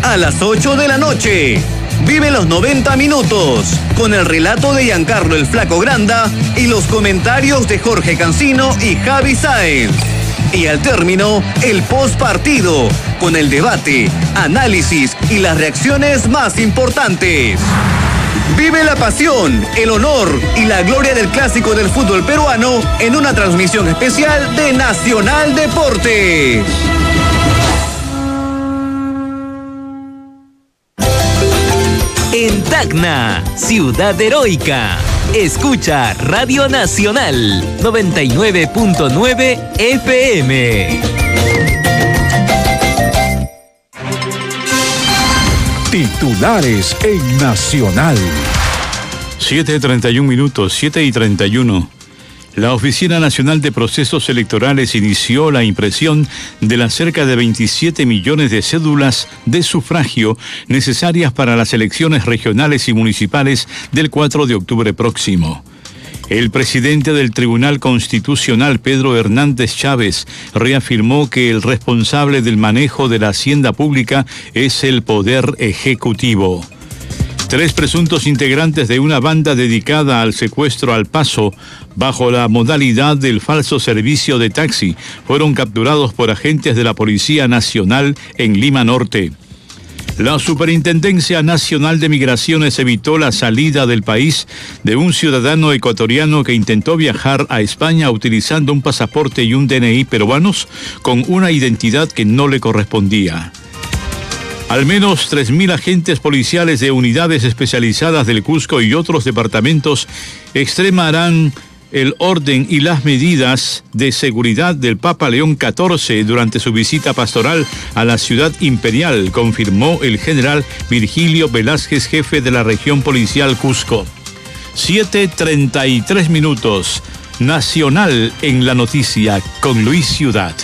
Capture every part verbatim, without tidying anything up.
a las ocho de la noche. Vive los noventa minutos con el relato de Giancarlo el Flaco Granda y los comentarios de Jorge Cancino y Javi Sáenz. Y al término, el post partido con el debate, análisis y las reacciones más importantes. Vive la pasión, el honor y la gloria del clásico del fútbol peruano en una transmisión especial de Nacional Deportes. En Tacna, ciudad heroica. Escucha Radio Nacional noventa y nueve punto nueve F M. Titulares en Nacional. siete y treinta y uno minutos, siete y treinta y uno. La Oficina Nacional de Procesos Electorales inició la impresión de las cerca de veintisiete millones de cédulas de sufragio necesarias para las elecciones regionales y municipales del cuatro de octubre próximo. El presidente del Tribunal Constitucional, Pedro Hernández Chávez, reafirmó que el responsable del manejo de la hacienda pública es el Poder Ejecutivo. Tres presuntos integrantes de una banda dedicada al secuestro al paso, bajo la modalidad del falso servicio de taxi, fueron capturados por agentes de la Policía Nacional en Lima Norte. La Superintendencia Nacional de Migraciones evitó la salida del país de un ciudadano ecuatoriano que intentó viajar a España utilizando un pasaporte y un D N I peruanos con una identidad que no le correspondía. Al menos tres mil agentes policiales de unidades especializadas del Cusco y otros departamentos extremarán el orden y las medidas de seguridad del Papa León catorce durante su visita pastoral a la ciudad imperial, confirmó el general Virgilio Velázquez, jefe de la región policial Cusco. siete treinta y tres minutos. Nacional en la noticia con Luis Ciudad.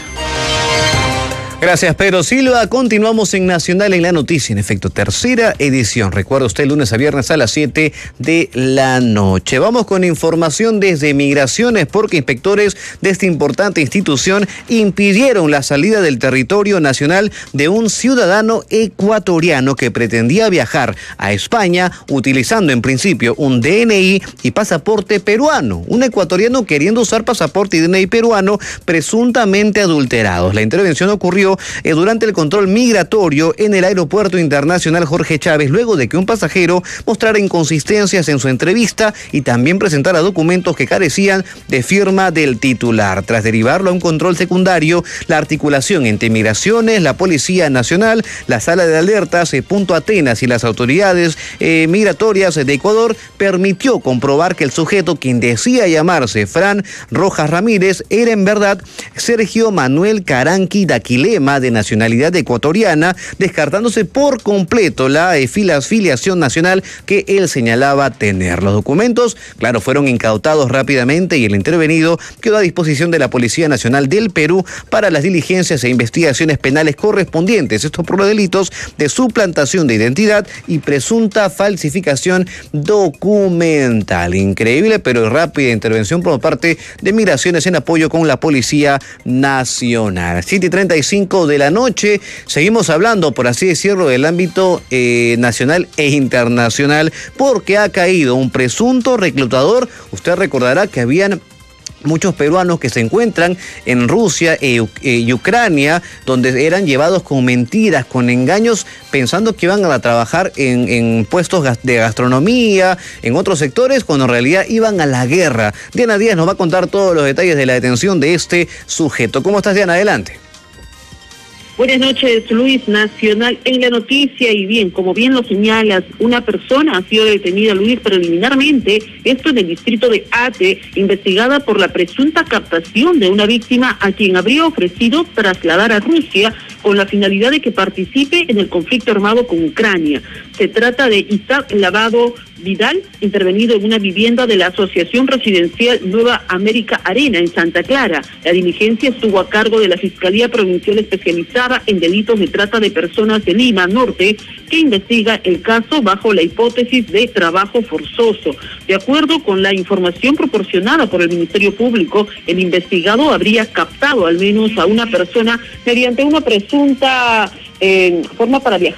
Gracias, Pedro Silva. Continuamos en Nacional en la noticia, en efecto, tercera edición. Recuerda usted, lunes a viernes a las siete de la noche. Vamos con información desde Migraciones, porque inspectores de esta importante institución impidieron la salida del territorio nacional de un ciudadano ecuatoriano que pretendía viajar a España utilizando en principio un D N I y pasaporte peruano. Un ecuatoriano queriendo usar pasaporte y D N I peruano presuntamente adulterados. La intervención ocurrió durante el control migratorio en el Aeropuerto Internacional Jorge Chávez, luego de que un pasajero mostrara inconsistencias en su entrevista y también presentara documentos que carecían de firma del titular. Tras derivarlo a un control secundario, la articulación entre Migraciones, la Policía Nacional, la Sala de Alertas, eh, Punto Atenas y las autoridades eh, migratorias de Ecuador permitió comprobar que el sujeto, quien decía llamarse Fran Rojas Ramírez, era en verdad Sergio Manuel Caranqui Daquilema, de nacionalidad ecuatoriana, descartándose por completo la eh, filiación nacional que él señalaba tener. Los documentos, claro, fueron incautados rápidamente y el intervenido quedó a disposición de la Policía Nacional del Perú para las diligencias e investigaciones penales correspondientes. Esto por los delitos de suplantación de identidad y presunta falsificación documental. Increíble, pero rápida intervención por parte de Migraciones en apoyo con la Policía Nacional. siete y treinta y cinco de la noche, seguimos hablando, por así decirlo, del ámbito eh, nacional e internacional, porque ha caído un presunto reclutador. Usted recordará que habían muchos peruanos que se encuentran en Rusia y e, Ucrania, donde eran llevados con mentiras, con engaños, pensando que iban a trabajar en, en puestos de gastronomía, en otros sectores, cuando en realidad iban a la guerra. Diana Díaz nos va a contar todos los detalles de la detención de este sujeto. ¿Cómo estás, Diana? Adelante. Buenas noches, Luis. Nacional en la noticia. Y bien, como bien lo señalas, una persona ha sido detenida, Luis, preliminarmente, esto en el distrito de Ate, investigada por la presunta captación de una víctima a quien habría ofrecido trasladar a Rusia con la finalidad de que participe en el conflicto armado con Ucrania. Se trata de Isaac Lavado Vidal, intervenido en una vivienda de la Asociación Residencial Nueva América Arena en Santa Clara. La diligencia estuvo a cargo de la Fiscalía Provincial Especializada en Delitos de Trata de Personas de Lima Norte, que investiga el caso bajo la hipótesis de trabajo forzoso. De acuerdo con la información proporcionada por el Ministerio Público, el investigado habría captado al menos a una persona mediante una presunta eh, forma para viajar